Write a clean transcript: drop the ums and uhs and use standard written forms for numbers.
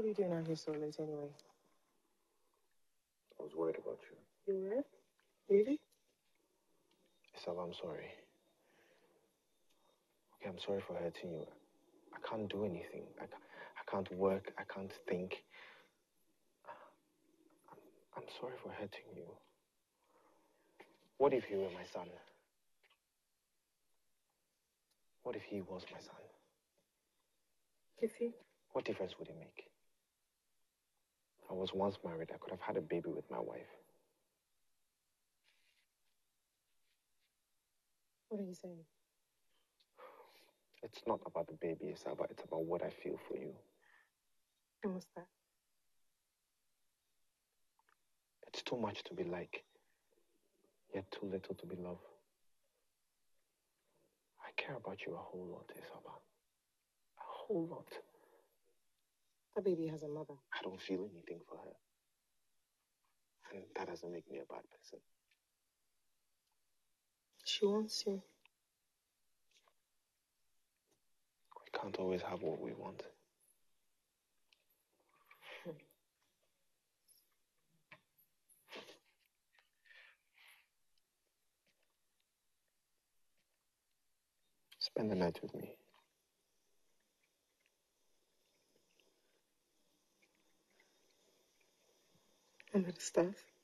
are you doing out here so late anyway? I was worried about you. You were? Really? Isabel, I'm sorry. Okay, I'm sorry for hurting you. I can't do anything. I can't work. I can't think. I'm sorry for hurting you. What if he were my son? What if he was my son? If he? What difference would it make? I was once married. I could have had a baby with my wife. What are you saying? It's not about the baby, Isabel. It's about what I feel for you. And what's that? It's too much to be like, yet too little to be loved. I care about you a whole lot, Isabel. A whole lot. The baby has a mother. I don't feel anything for her. And that doesn't make me a bad person. She wants you. We can't always have what we want. Spend the night with me. Under the stairs?